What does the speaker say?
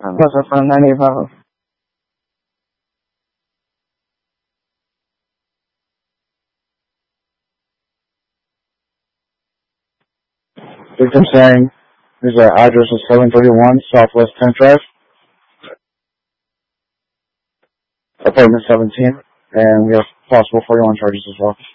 Plus up from 985. Victim saying his address is 731 Southwest 10th Drive, apartment 17, and we have possible 41 charges as well.